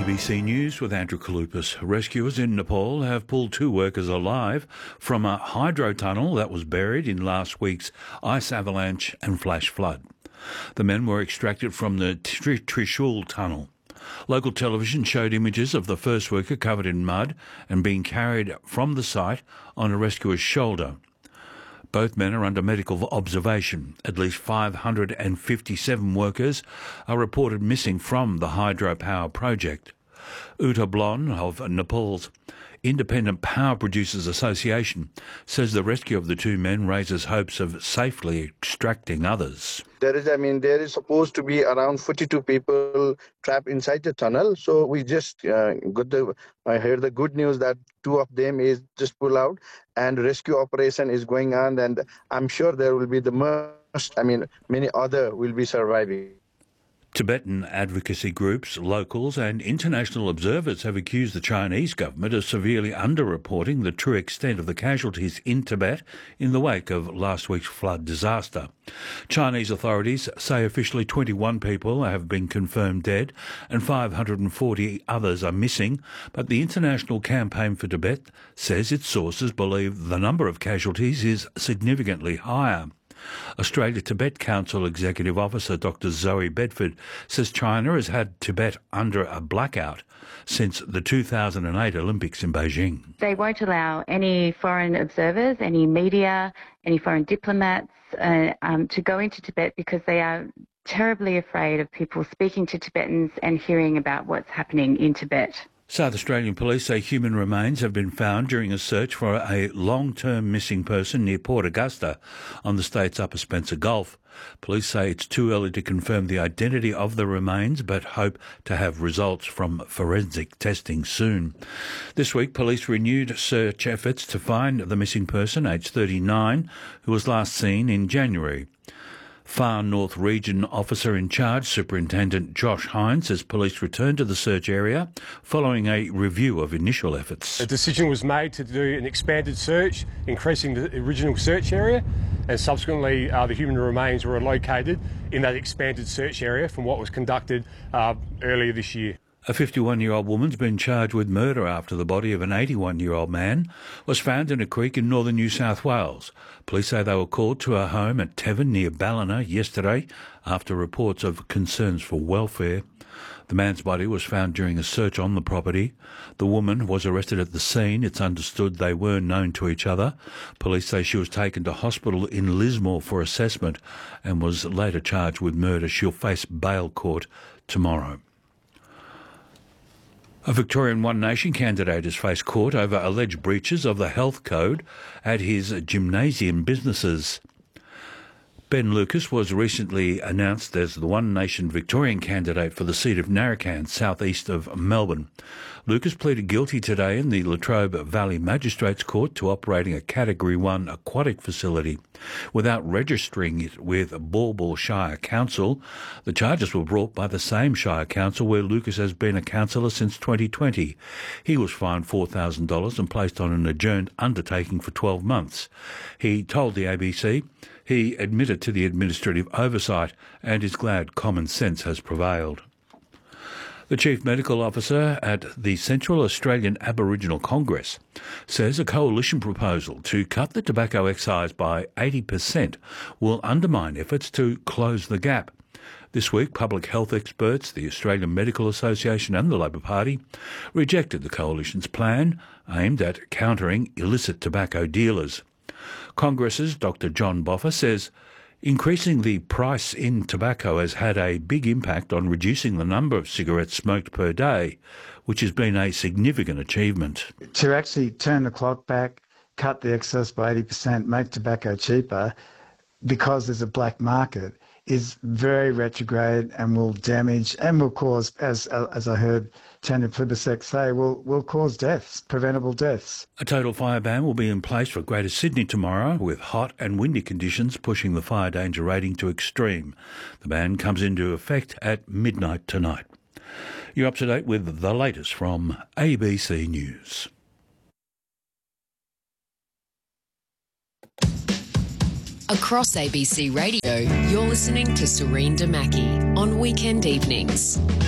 ABC News with Andrew Kalupas. Rescuers in Nepal have pulled 2 workers alive from a hydro tunnel that was buried in last week's ice avalanche and flash flood. The men were extracted from the Trishul tunnel. Local television showed images of the first worker covered in mud and being carried from the site on a rescuer's shoulder. Both men are under medical observation. At least 557 workers are reported missing from the hydropower project. Uta Blon of Nepal's Independent Power Producers Association says the rescue of the 2 men raises hopes of safely extracting others. There is supposed to be around 42 people trapped inside the tunnel. So we just I heard the good news that 2 of them is just pulled out and rescue operation is going on. And I'm sure there will be many other will be surviving. Tibetan advocacy groups, locals and international observers have accused the Chinese government of severely underreporting the true extent of the casualties in Tibet in the wake of last week's flood disaster. Chinese authorities say officially 21 people have been confirmed dead and 540 others are missing, but the International Campaign for Tibet says its sources believe the number of casualties is significantly higher. Australia Tibet Council Executive Officer Dr Zoe Bedford says China has had Tibet under a blackout since the 2008 Olympics in Beijing. They won't allow any foreign observers, any media, any foreign diplomats to go into Tibet because they are terribly afraid of people speaking to Tibetans and hearing about what's happening in Tibet. South Australian police say human remains have been found during a search for a long-term missing person near Port Augusta on the state's Upper Spencer Gulf. Police say it's too early to confirm the identity of the remains, but hope to have results from forensic testing soon. This week, police renewed search efforts to find the missing person, aged 39, who was last seen in January. Far North Region Officer in Charge, Superintendent Josh Hines, says police returned to the search area following a review of initial efforts. A decision was made to do an expanded search, increasing the original search area, and subsequently the human remains were located in that expanded search area from what was conducted earlier this year. A 51-year-old woman's been charged with murder after the body of an 81-year-old man was found in a creek in northern New South Wales. Police say they were called to her home at Tevin near Ballina yesterday after reports of concerns for welfare. The man's body was found during a search on the property. The woman was arrested at the scene. It's understood they were known to each other. Police say she was taken to hospital in Lismore for assessment and was later charged with murder. She'll face bail court tomorrow. A Victorian One Nation candidate has faced court over alleged breaches of the health code at his gymnasium businesses. Ben Lucas was recently announced as the One Nation Victorian candidate for the seat of Narrabeen, southeast of Melbourne. Lucas pleaded guilty today in the Latrobe Valley Magistrates Court to operating a Category 1 aquatic facility without registering it with Baw Baw Shire Council. The charges were brought by the same Shire Council where Lucas has been a councillor since 2020. He was fined $4,000 and placed on an adjourned undertaking for 12 months. He told the ABC he admitted to the administrative oversight and is glad common sense has prevailed. The Chief Medical Officer at the Central Australian Aboriginal Congress says a coalition proposal to cut the tobacco excise by 80% will undermine efforts to close the gap. This week, public health experts, the Australian Medical Association and the Labor Party rejected the coalition's plan aimed at countering illicit tobacco dealers. Congress's Dr John Boffa says increasing the price in tobacco has had a big impact on reducing the number of cigarettes smoked per day, which has been a significant achievement. To actually turn the clock back, cut the excess by 80%, make tobacco cheaper because there's a black market is very retrograde and will damage and will cause, as I heard Tanya Plibersek say, will cause deaths, preventable deaths. A total fire ban will be in place for Greater Sydney tomorrow, with hot and windy conditions pushing the fire danger rating to extreme. The ban comes into effect at midnight tonight. You're up to date with the latest from ABC News. Across ABC Radio, you're listening to Serene Damaki on weekend evenings.